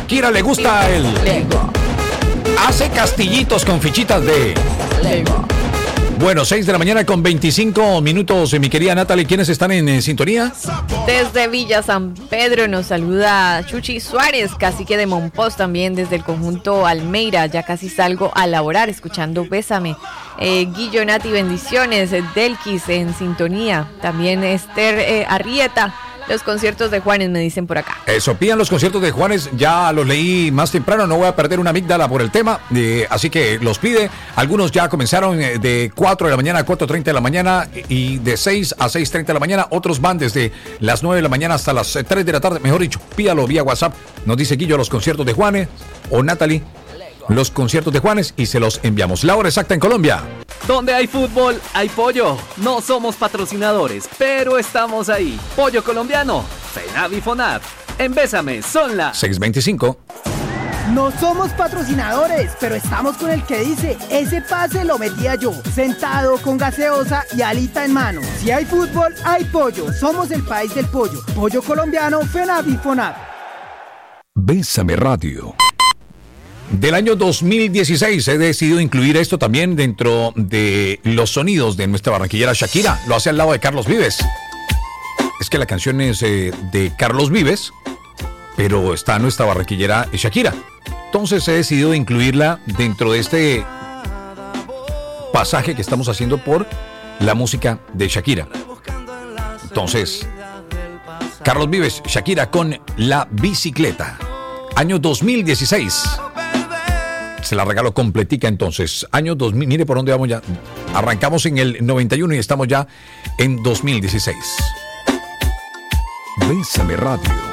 Shakira le gusta el Lego. Hace castillitos con fichitas de Lego. Bueno, 6 de la mañana con 25 minutos, mi querida Natalie. ¿Quiénes están en sintonía? Desde Villa San Pedro nos saluda Chuchi Suárez, cacique de Monpós, también desde el conjunto Almeida. Ya casi salgo a laborar escuchando Bésame. Guillo, Nati, bendiciones. Delquis en sintonía. También Esther Arrieta. Los conciertos de Juanes me dicen por acá. Eso, pidan los conciertos de Juanes, ya los leí más temprano, no voy a perder una amígdala por el tema, así que los pide. Algunos ya comenzaron de 4 de la mañana a 4:30 de la mañana y de 6 a 6:30 de la mañana. Otros van desde las 9 de la mañana hasta las 3 de la tarde. Mejor dicho, pídalo vía WhatsApp. Nos dice Guillo los conciertos de Juanes o Natalie los conciertos de Juanes y se los enviamos. La hora exacta en Colombia. Donde hay fútbol, hay pollo. No somos patrocinadores, pero estamos ahí. Pollo colombiano, FENAV y FONAV. En Bésame son las 6:25. No somos patrocinadores, pero estamos con el que dice, ese pase lo metía yo, sentado con gaseosa y alita en mano. Si hay fútbol, hay pollo. Somos el país del pollo. Pollo colombiano, FENAV y FONAV. Bésame Radio. Del año 2016 he decidido incluir esto también dentro de los sonidos de nuestra barranquillera Shakira. Lo hace al lado de Carlos Vives. Es que la canción es de Carlos Vives, pero está nuestra barranquillera Shakira. Entonces he decidido incluirla dentro de este pasaje que estamos haciendo por la música de Shakira. Entonces, Carlos Vives, Shakira con La Bicicleta. Año 2016. Se la regalo completica entonces. Año 2000, mire por dónde vamos ya. Arrancamos en el 91 y estamos ya en 2016. Bésame Radio.